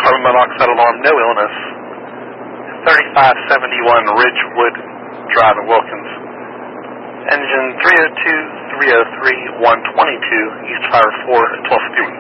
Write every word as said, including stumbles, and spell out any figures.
carbon monoxide alarm, no illness. thirty-five seventy-one Ridgewood Drive in Wilkins. Engine three oh two, three oh three, one twenty-two, East Fire four, twelve fifty-one.